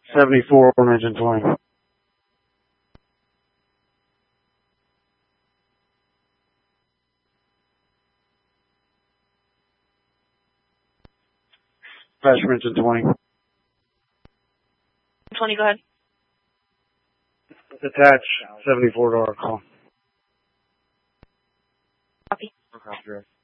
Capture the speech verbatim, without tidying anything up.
seventy-four on engine twenty. Passenger engine twenty. twenty, go ahead. Attach seventy-four to our call. Copy. Copy.